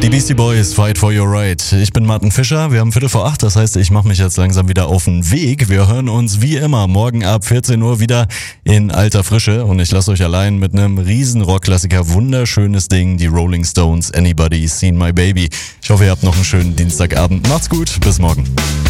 Die Beastie Boys, Fight for Your Right. Ich bin Martin Fischer, wir haben 7:45, das heißt, ich mache mich jetzt langsam wieder auf den Weg. Wir hören uns wie immer morgen ab 14 Uhr wieder in alter Frische und ich lasse euch allein mit einem riesen Rockklassiker, wunderschönes Ding, die Rolling Stones, Anybody Seen My Baby. Ich hoffe, ihr habt noch einen schönen Dienstagabend. Macht's gut, bis morgen.